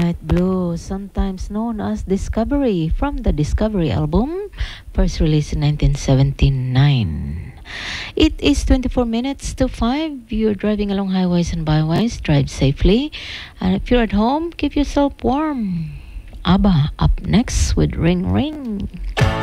Midnight Blue, sometimes known as Discovery, from the Discovery album, first released in 1979. It is 24 minutes to 5. You're driving along highways and byways. Drive safely. And if you're at home, keep yourself warm. ABBA up next with Ring Ring.